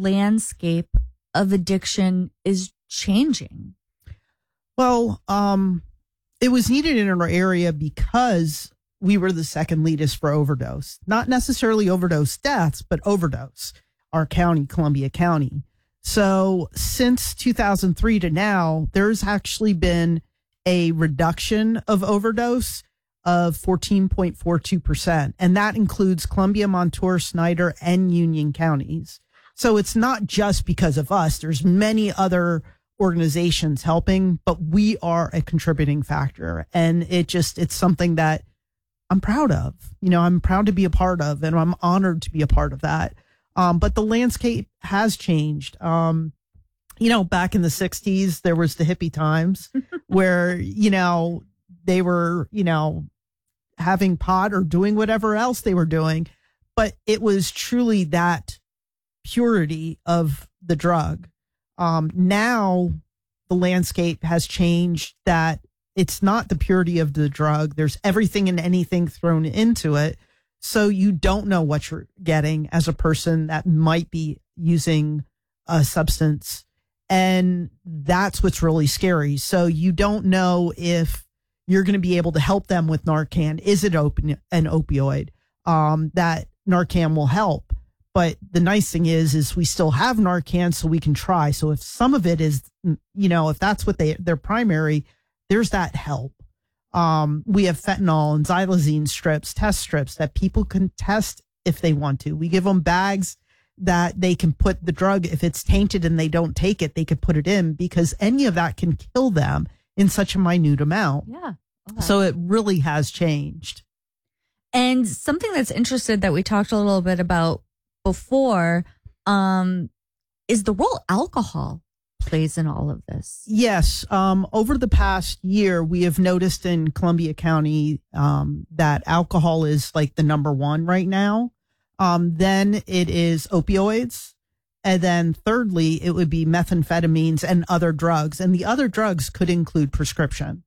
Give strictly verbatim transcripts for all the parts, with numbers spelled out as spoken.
landscape of addiction is changing? Well, um, it was needed in our area because we were the second leadest for overdose. Not necessarily overdose deaths, but overdose, our county, Columbia County. So since two thousand three to now, there's actually been a reduction of overdose of fourteen point four two percent. And that includes Columbia, Montour, Snyder, and Union counties. So it's not just because of us. There's many other organizations helping, but we are a contributing factor. And it just, it's something that I'm proud of. You know, I'm proud to be a part of, and I'm honored to be a part of that. Um, but the landscape has changed. Um, you know, back in the sixties, there was the hippie times where, you know, they were, you know, having pot or doing whatever else they were doing. But it was truly that purity of the drug. Um, now the landscape has changed, that it's not the purity of the drug. There's everything and anything thrown into it. So you don't know what you're getting as a person that might be using a substance. And that's what's really scary. So you don't know if you're going to be able to help them with Narcan. Is it open, an opioid? Um, that Narcan will help. But the nice thing is, is we still have Narcan, so we can try. So if some of it is, you know, if that's what they, their primary, there's that help. Um, we have fentanyl and xylazine strips, test strips that people can test if they want to. We give them bags that they can put the drug. If it's tainted and they don't take it, they could put it in, because any of that can kill them in such a minute amount. Yeah. Okay. So it really has changed. And something that's interesting that we talked a little bit about before um, is the role alcohol plays in all of this. Yes. Um, over the past year, we have noticed in Columbia County um, that alcohol is like the number one right now. Um, then it is opioids. And then thirdly, it would be methamphetamines and other drugs. And the other drugs could include prescription.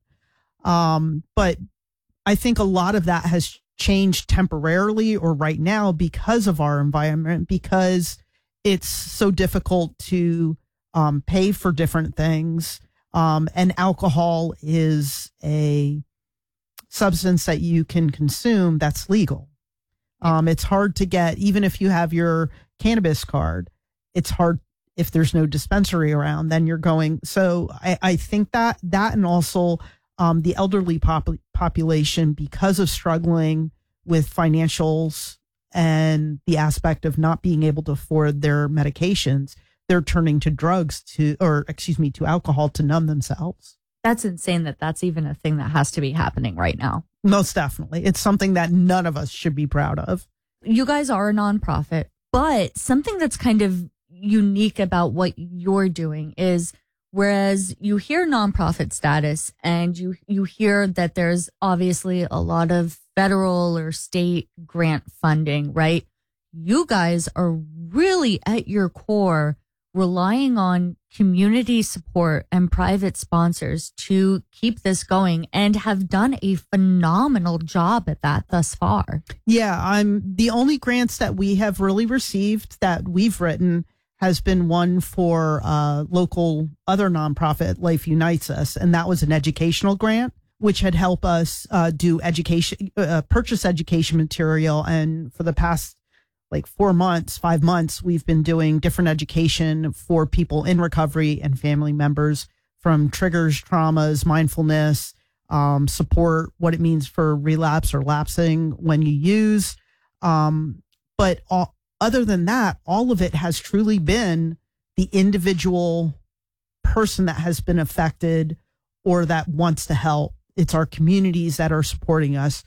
Um, but I think a lot of that has changed temporarily or right now because of our environment, because it's so difficult to um, pay for different things. Um, and alcohol is a substance that you can consume that's legal. Um, it's hard to get, even if you have your cannabis card, it's hard if there's no dispensary around, then you're going. So I, I think that that and also um, the elderly pop- population, because of struggling with financials and the aspect of not being able to afford their medications, they're turning to drugs to, or excuse me, to alcohol to numb themselves. That's insane that that's even a thing that has to be happening right now. Most definitely. It's something that none of us should be proud of. You guys are a nonprofit, but something that's kind of unique about what you're doing is, whereas you hear nonprofit status and you, you hear that there's obviously a lot of federal or state grant funding, right? You guys are really at your core relying on community support and private sponsors to keep this going, and have done a phenomenal job at that thus far. Yeah, I'm the only grants that we have really received that we've written has been one for uh local other nonprofit, Life Unites Us, and that was an educational grant which had helped us uh do education uh, purchase education material. And for the past like four months, five months, we've been doing different education for people in recovery and family members, from triggers, traumas, mindfulness, um, support, what it means for relapse or lapsing when you use. Um, but all, other than that, all of it has truly been the individual person that has been affected or that wants to help. It's our communities that are supporting us.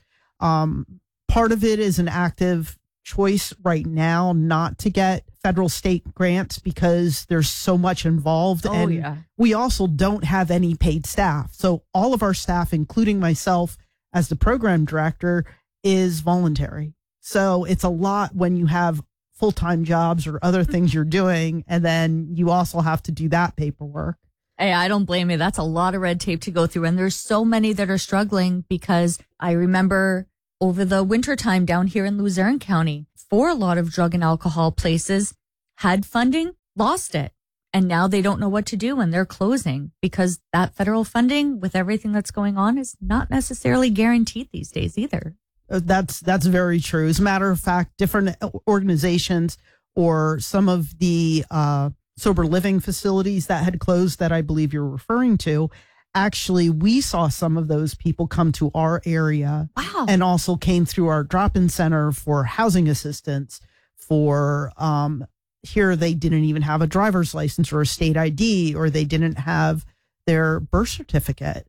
Um, part of it is an active choice right now not to get federal state grants because there's so much involved. Oh, and yeah. We also don't have any paid staff. So all of our staff, including myself as the program director, is voluntary. So it's a lot when you have full-time jobs or other things you're doing, and then you also have to do that paperwork. Hey, I don't blame you. That's a lot of red tape to go through. And there's so many that are struggling, because I remember over the wintertime down here in Luzerne County, for a lot of drug and alcohol places, had funding, lost it. And now they don't know what to do and they're closing because that federal funding with everything that's going on is not necessarily guaranteed these days either. That's that's very true. As a matter of fact, different organizations or some of the uh, sober living facilities that had closed that I believe you're referring to, actually, we saw some of those people come to our area. Wow. And also came through our drop-in center for housing assistance for um here they didn't even have a driver's license or a state I D, or they didn't have their birth certificate,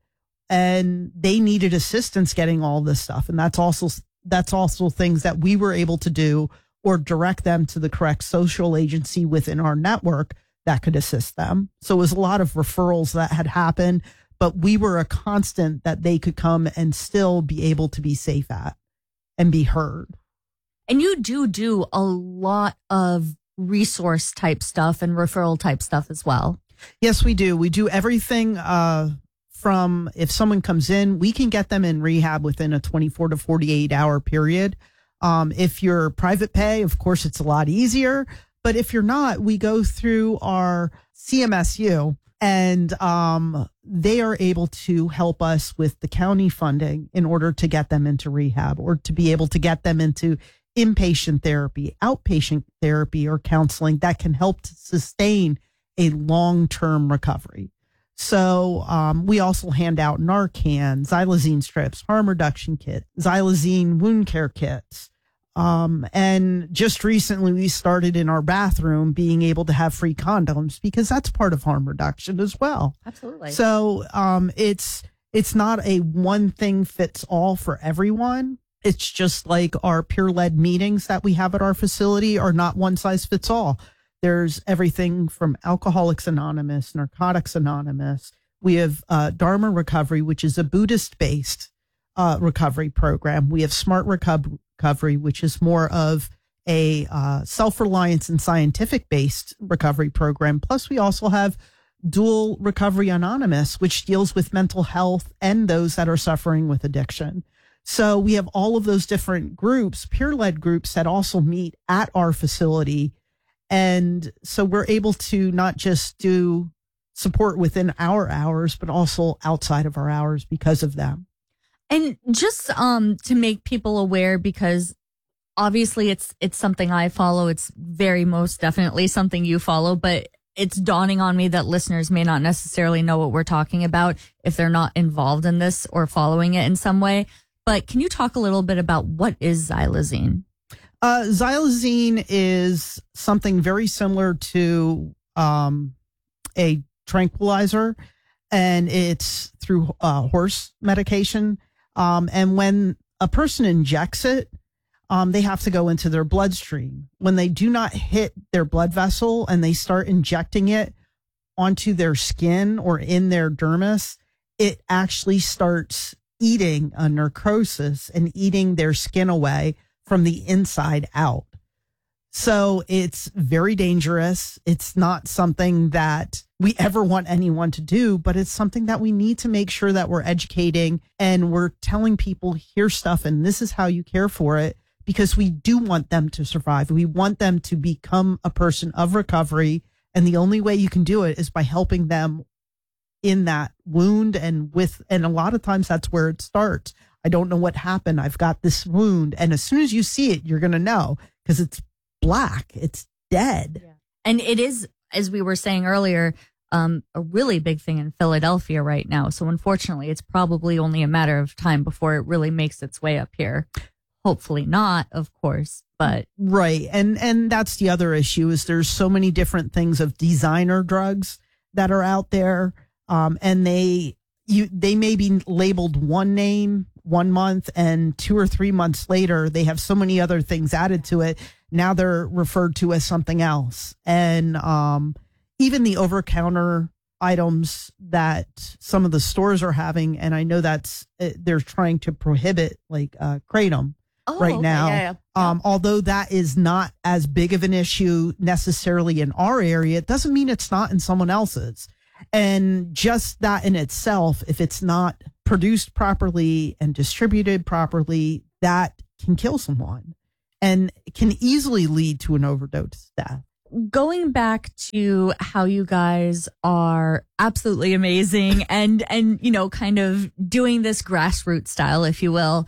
and they needed assistance getting all this stuff. And that's also that's also things that we were able to do or direct them to the correct social agency within our network that could assist them. So it was a lot of referrals that had happened, but we were a constant that they could come and still be able to be safe at and be heard. And you do do a lot of resource type stuff and referral type stuff as well. Yes, we do. We do everything uh, from if someone comes in, we can get them in rehab within a twenty-four to forty-eight hour period. Um, if you're private pay, of course, it's a lot easier. But if you're not, we go through our C M S U and um, they are able to help us with the county funding in order to get them into rehab or to be able to get them into inpatient therapy, outpatient therapy, or counseling that can help to sustain a long-term recovery. So um, we also hand out Narcan, xylazine strips, harm reduction kit, xylazine wound care kits. Um, and just recently we started in our bathroom being able to have free condoms because that's part of harm reduction as well. Absolutely. So um, it's it's not a one thing fits all for everyone. It's just like our peer-led meetings that we have at our facility are not one size fits all. There's everything from Alcoholics Anonymous, Narcotics Anonymous. We have uh, Dharma Recovery, which is a Buddhist-based uh, recovery program. We have Smart Reco- Recovery, which is more of a uh, self-reliance and scientific-based recovery program. Plus, we also have Dual Recovery Anonymous, which deals with mental health and those that are suffering with addiction. So we have all of those different groups, peer-led groups that also meet at our facility. And so we're able to not just do support within our hours, but also outside of our hours because of them. And just um, to make people aware, because obviously it's it's something I follow. It's very most definitely something you follow, but it's dawning on me that listeners may not necessarily know what we're talking about if they're not involved in this or following it in some way. But can you talk a little bit about what is xylazine? Uh, xylazine is something very similar to um, a tranquilizer, and it's through uh, horse medication. Um, and when a person injects it, um, they have to go into their bloodstream. When they do not hit their blood vessel and they start injecting it onto their skin or in their dermis, it actually starts eating a necrosis and eating their skin away from the inside out. So it's very dangerous. It's not something that we ever want anyone to do, but it's something that we need to make sure that we're educating and we're telling people, here's stuff and this is how you care for it, because we do want them to survive. We want them to become a person of recovery. And the only way you can do it is by helping them in that wound and with, and a lot of times that's where it starts. I don't know what happened. I've got this wound. And as soon as you see it, you're going to know because it's black. It's dead. Yeah. And it is, as we were saying earlier, um, a really big thing in Philadelphia right now. So unfortunately, it's probably only a matter of time before it really makes its way up here. Hopefully not, of course, but. Right. And, and that's the other issue is there's so many different things of designer drugs that are out there. Um, and they, you, they may be labeled one name one month and two or three months later, they have so many other things added to it. Now they're referred to as something else. And, um, even the over counter items that some of the stores are having. And I know that's, they're trying to prohibit like, uh, Kratom oh, right okay, now. yeah, yeah. Um, although that is not as big of an issue necessarily in our area, it doesn't mean it's not in someone else's. And just that in itself, if it's not produced properly and distributed properly, that can kill someone and can easily lead to an overdose death. going back to how you guys are absolutely amazing and, and, you know, kind of doing this grassroots style, if you will,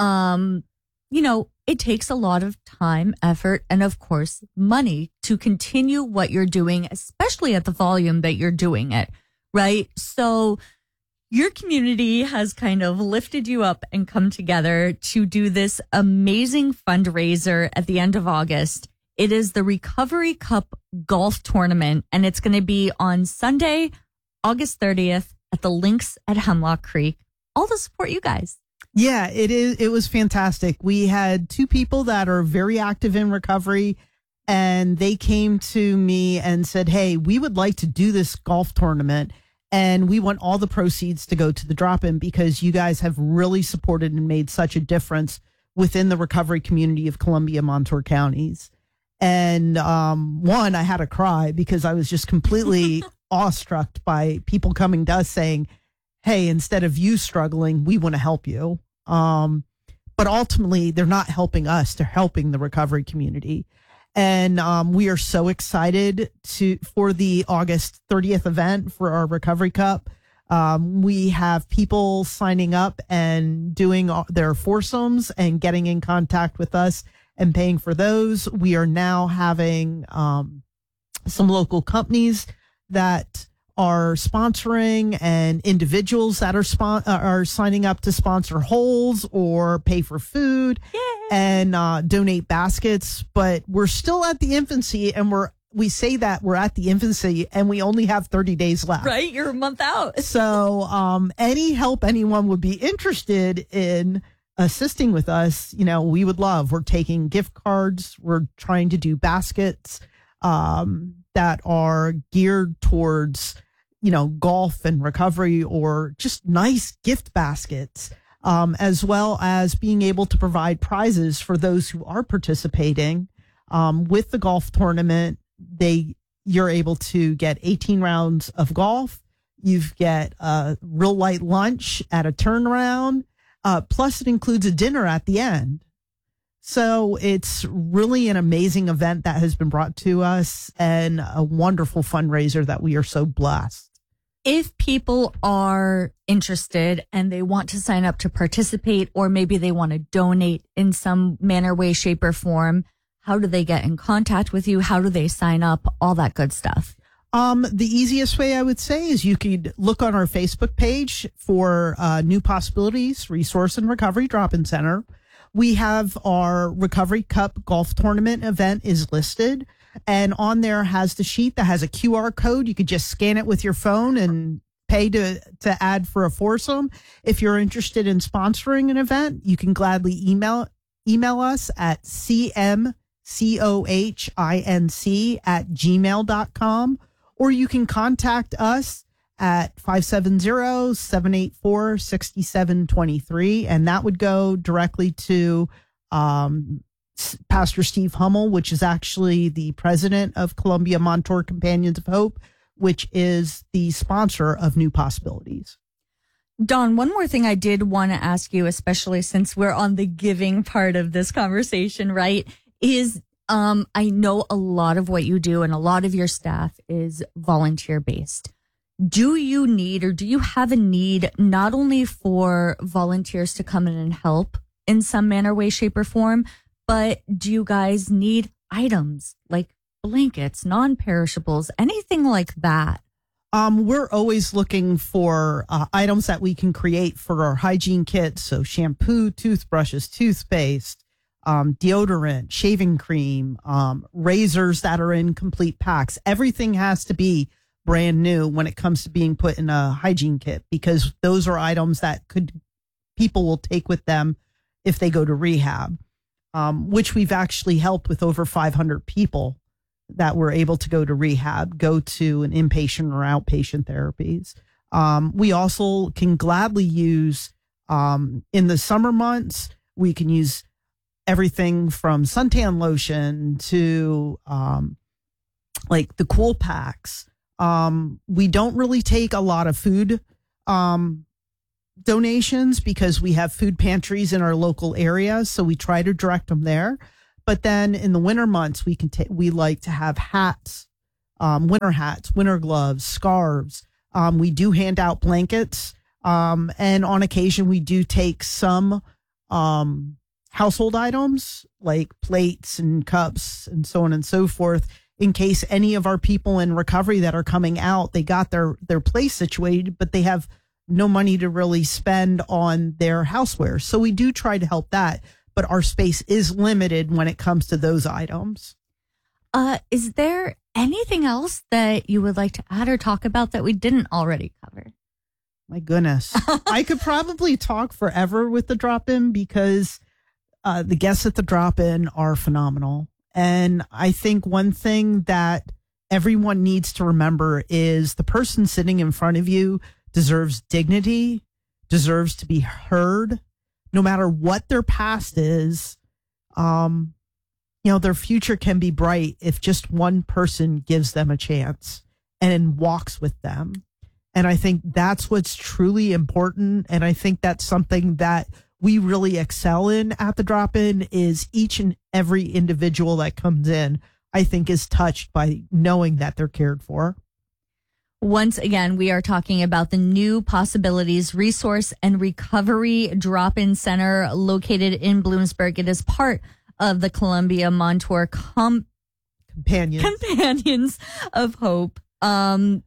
um, you know, it takes a lot of time, effort, and of course, money to continue what you're doing, especially at the volume that you're doing it, right? So your community has kind of lifted you up and come together to do this amazing fundraiser at the end of August. It is the Recovery Cup Golf Tournament, and it's going to be on Sunday, August thirtieth at the Links at Hemlock Creek. All to support you guys. Yeah, it is. It was fantastic. We had two people that are very active in recovery, and they came to me and said, hey, we would like to do this golf tournament, and we want all the proceeds to go to the drop-in because you guys have really supported and made such a difference within the recovery community of Columbia, Montour counties. And um, one, I had to cry because I was just completely awestruck by people coming to us saying, hey, instead of you struggling, we want to help you. Um, but ultimately, they're not helping us. They're helping the recovery community. And um, we are so excited to for the August thirtieth event for our Recovery Cup. Um, we have people signing up and doing their foursomes and getting in contact with us and paying for those. We are now having um, some local companies that are sponsoring and individuals that are spon- are signing up to sponsor holes or pay for food Yay. and uh, donate baskets. But we're still at the infancy, and we're we say that we're at the infancy, and we only have thirty days left. Right, you're a month out. So um, any help anyone would be interested in assisting with us, you know, we would love. We're taking gift cards. We're trying to do baskets um, that are geared towards, you know, golf and recovery, or just nice gift baskets, um, as well as being able to provide prizes for those who are participating. Um, with the golf tournament, they you're able to get eighteen rounds of golf. You get a real light lunch at a turnaround. Uh, plus, it includes a dinner at the end. So it's really an amazing event that has been brought to us, and a wonderful fundraiser that we are so blessed. If people are interested and they want to sign up to participate, or maybe they want to donate in some manner, way, shape, or form, how do they get in contact with you? How do they sign up? All that good stuff. Um, the easiest way I would say is you could look on our Facebook page for uh, New Possibilities Resource and Recovery Drop-In Center. We have our Recovery Cup Golf Tournament event is listed, and on there has the sheet that has a Q R code. You could just scan it with your phone and pay to, to add for a foursome. If you're interested in sponsoring an event, you can gladly email email us at cmcohinc at gmail dot com. Or you can contact us at five seven zero, seven eight four, six seven two three. And that would go directly to um, Pastor Steve Hummel, which is actually the president of Columbia Montour Companions of Hope, which is the sponsor of New Possibilities. Dawn, one more thing I did want to ask you, especially since we're on the giving part of this conversation, right, is Um, I know a lot of what you do and a lot of your staff is volunteer based. Do you need, or do you have a need not only for volunteers to come in and help in some manner, way, shape, or form, but do you guys need items like blankets, non-perishables, anything like that? Um, we're always looking for uh, items that we can create for our hygiene kits. So shampoo, toothbrushes, toothpaste, Um, deodorant, shaving cream, um, razors that are in complete packs. Everything has to be brand new when it comes to being put in a hygiene kit, because those are items that could people will take with them if they go to rehab, um, which we've actually helped with over five hundred people that were able to go to rehab, go to an inpatient or outpatient therapies. Um, we also can gladly use um, in the summer months, we can use everything from suntan lotion to um, like the cool packs. Um, we don't really take a lot of food um, donations because we have food pantries in our local area. So we try to direct them there. But then in the winter months, we can ta- we like to have hats, um, winter hats, winter gloves, scarves. Um, we do hand out blankets. Um, and on occasion, we do take some um, household items like plates and cups and so on and so forth, in case any of our people in recovery that are coming out, they got their, their place situated, but they have no money to really spend on their houseware. So we do try to help that, but our space is limited when it comes to those items. Uh, is there anything else that you would like to add or talk about that we didn't already cover? My goodness. I could probably talk forever with the drop-in because uh, the guests at the drop-in are phenomenal. And I think one thing that everyone needs to remember is the person sitting in front of you deserves dignity, deserves to be heard, no matter what their past is. Um, you know, their future can be bright if just one person gives them a chance and walks with them. And I think that's what's truly important. And I think that's something that we really excel in at the drop-in is each and every individual that comes in, I think, is touched by knowing that they're cared for. Once again, we are talking about the New Possibilities Resource and Recovery Drop-In Center located in Bloomsburg. It is part of the Columbia Montour Com- Companions. Companions of Hope. Um,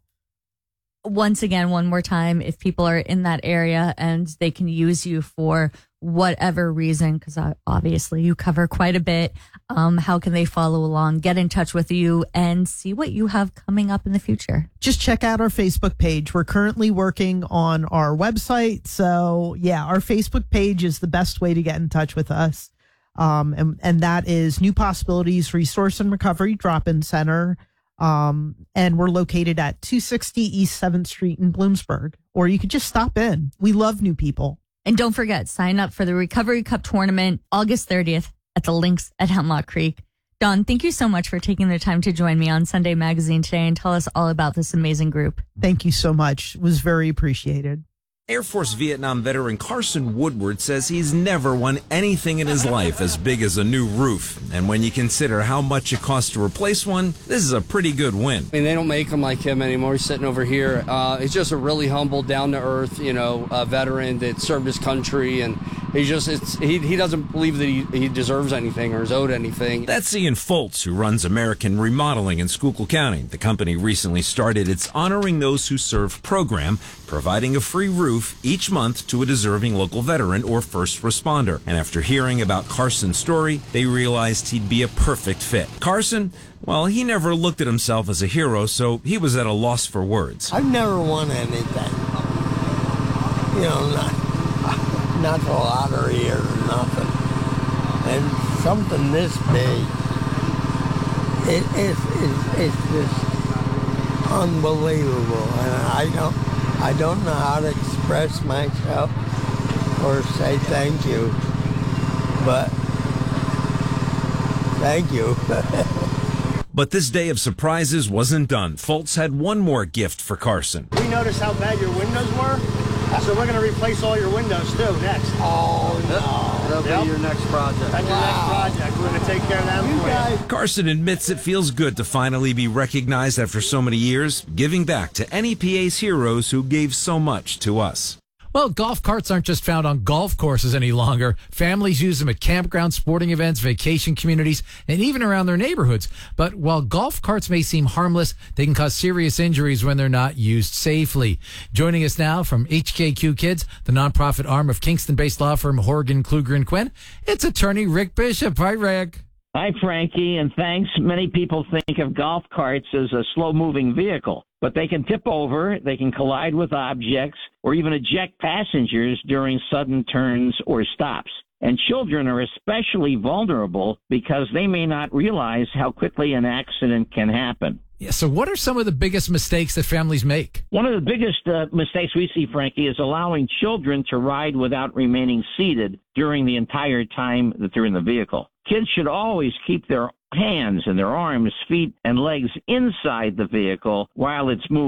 once again, one more time, if people are in that area and they can use you for whatever reason, because obviously you cover quite a bit, um, how can they follow along, get in touch with you, and see what you have coming up in the future? Just check out our Facebook page. We're currently working on our website. So, yeah, our Facebook page is the best way to get in touch with us. Um, and, and that is New Possibilities Resource and Recovery Drop-In Center. Um, and we're located at two sixty East seventh Street in Bloomsburg, or you could just stop in. We love new people. And don't forget, sign up for the Recovery Cup tournament August thirtieth at the links at Hemlock Creek. Dawn, thank you so much for taking the time to join me on Sunday Magazine today and tell us all about this amazing group. Thank you so much. It was very appreciated. Air Force Vietnam veteran Carson Woodward says he's never won anything in his life as big as a new roof. And when you consider how much it costs to replace one, this is a pretty good win. I mean, they don't make them like him anymore. He's sitting over here. Uh, he's just a really humble, down-to-earth, you know, uh, veteran that served his country. And he just, it's, he, he doesn't believe that he, he deserves anything or is owed anything. That's Ian Foltz, who runs American Remodeling in Schuylkill County. The company recently started its Honoring Those Who Serve program, providing a free roof each month to a deserving local veteran or first responder. And after hearing about Carson's story, they realized he'd be a perfect fit. Carson, well, he never looked at himself as a hero, so he was at a loss for words. I've never won anything. You know, not, not the lottery or nothing. And something this big, it, it, it, it's just unbelievable. And I don't... I don't know how to express myself or say thank you, but thank you. But this day of surprises wasn't done. Foltz had one more gift for Carson. We noticed how bad your windows were, so we're going to replace all your windows too next. Oh, no. That'll Yep. be your next project. That's Wow. your next project. We're going to take care of that You for guys, you. Carson admits it feels good to finally be recognized after so many years, giving back to N E P A's heroes who gave so much to us. Well, golf carts aren't just found on golf courses any longer. Families use them at campgrounds, sporting events, vacation communities, and even around their neighborhoods. But while golf carts may seem harmless, they can cause serious injuries when they're not used safely. Joining us now from H K Q Kids, the nonprofit arm of Kingston-based law firm Horgan, Kluger and Quinn, it's attorney Rick Bishop. Hi, Rick. Hi, Frankie, and thanks. Many people think of golf carts as a slow-moving vehicle, but they can tip over, they can collide with objects, or even eject passengers during sudden turns or stops. And children are especially vulnerable because they may not realize how quickly an accident can happen. Yeah, so what are some of the biggest mistakes that families make? One of the biggest uh, mistakes we see, Frankie, is allowing children to ride without remaining seated during the entire time that they're in the vehicle. Kids should always keep their hands and their arms, feet, and legs inside the vehicle while it's moving.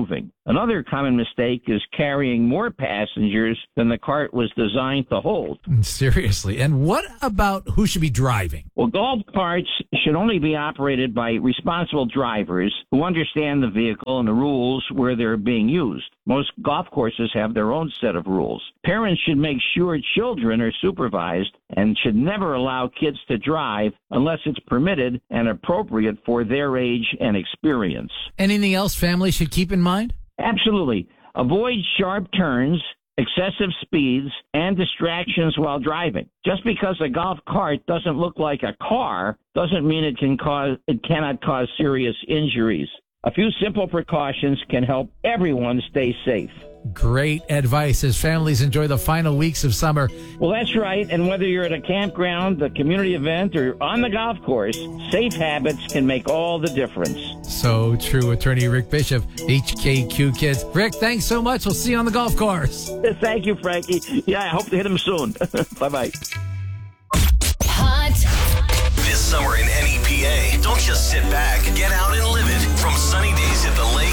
Another common mistake is carrying more passengers than the cart was designed to hold. Seriously. And what about who should be driving? Well, golf carts should only be operated by responsible drivers who understand the vehicle and the rules where they're being used. Most golf courses have their own set of rules. Parents should make sure children are supervised and should never allow kids to drive unless it's permitted and appropriate for their age and experience. Anything else families should keep in mind? Absolutely. Avoid sharp turns, excessive speeds, and distractions while driving. Just because a golf cart doesn't look like a car doesn't mean it can cause it cannot cause serious injuries. A few simple precautions can help everyone stay safe. Great advice as families enjoy the final weeks of summer. Well, that's right. And whether you're at a campground, a community event, or on the golf course, safe habits can make all the difference. So true. Attorney Rick Bishop, H K Q Kids. Rick, thanks so much. We'll see you on the golf course. Thank you, Frankie. Yeah, I hope to hit him soon. Bye-bye. Hot. This summer in N E P A, don't just sit back. Get out and live it. From sunny days at the lake